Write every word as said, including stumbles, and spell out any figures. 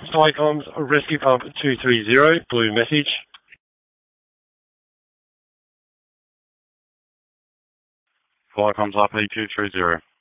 Cyclones Rescue Pump two three zero, blue message. Cyclones R P two three zero.